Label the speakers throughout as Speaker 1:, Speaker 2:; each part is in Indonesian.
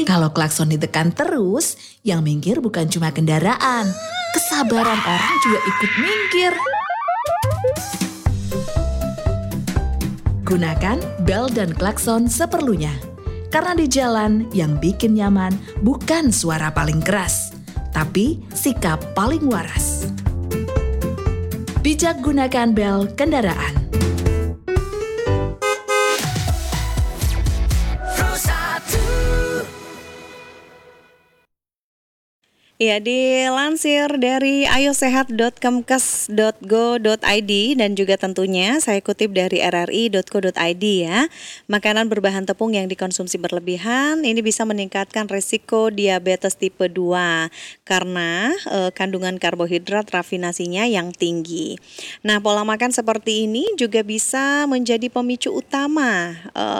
Speaker 1: Kalau klakson ditekan terus, yang minggir bukan cuma kendaraan. Kesabaran orang juga ikut minggir. Gunakan bel dan klakson seperlunya. Karena di jalan yang bikin nyaman bukan suara paling keras, tapi sikap paling waras. Bijak gunakan bel kendaraan.
Speaker 2: Ya, dilansir dari ayosehat.kemkes.go.id dan juga tentunya saya kutip dari rri.co.id ya. Makanan berbahan tepung yang dikonsumsi berlebihan ini bisa meningkatkan risiko diabetes tipe 2 karena kandungan karbohidrat rafinasinya yang tinggi. Nah, pola makan seperti ini juga bisa menjadi pemicu utama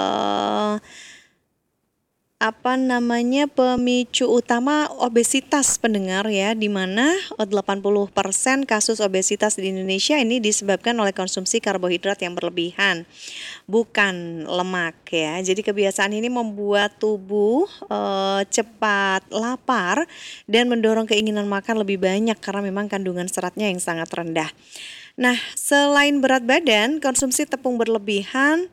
Speaker 2: pemicu utama obesitas pendengar ya, di mana 80% kasus obesitas di Indonesia ini disebabkan oleh konsumsi karbohidrat yang berlebihan, bukan lemak ya. Jadi kebiasaan ini membuat tubuh cepat lapar dan mendorong keinginan makan lebih banyak karena memang kandungan seratnya yang sangat rendah. Nah, selain berat badan, konsumsi tepung berlebihan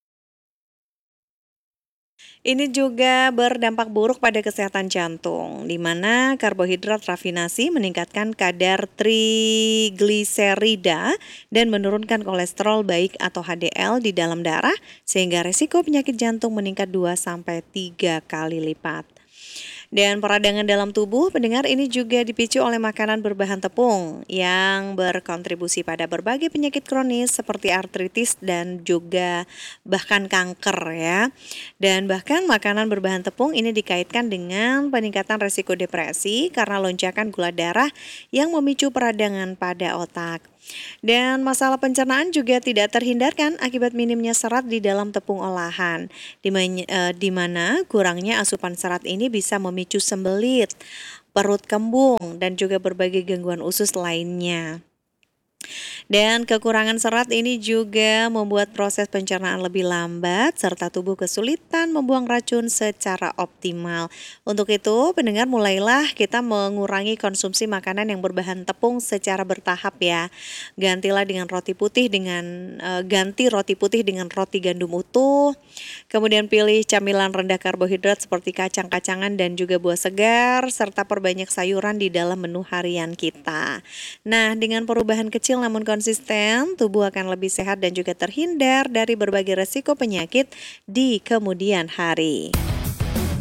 Speaker 2: ini juga berdampak buruk pada kesehatan jantung, di mana karbohidrat rafinasi meningkatkan kadar trigliserida dan menurunkan kolesterol baik atau HDL di dalam darah, sehingga risiko penyakit jantung meningkat 2-3 kali lipat. Dan peradangan dalam tubuh pendengar ini juga dipicu oleh makanan berbahan tepung yang berkontribusi pada berbagai penyakit kronis seperti artritis dan juga bahkan kanker ya. Dan bahkan makanan berbahan tepung ini dikaitkan dengan peningkatan risiko depresi karena lonjakan gula darah yang memicu peradangan pada otak. Dan masalah pencernaan juga tidak terhindarkan akibat minimnya serat di dalam tepung olahan, di mana kurangnya asupan serat ini bisa memicu sembelit, perut kembung, dan juga berbagai gangguan usus lainnya. Dan kekurangan serat ini juga membuat proses pencernaan lebih lambat serta tubuh kesulitan membuang racun secara optimal. Untuk itu, pendengar mulailah kita mengurangi konsumsi makanan yang berbahan tepung secara bertahap ya. Ganti roti putih dengan roti gandum utuh. Kemudian pilih camilan rendah karbohidrat seperti kacang-kacangan dan juga buah segar serta perbanyak sayuran di dalam menu harian kita. Nah, dengan perubahan kecil namun konsisten, tubuh akan lebih sehat dan juga terhindar dari berbagai resiko penyakit di kemudian hari.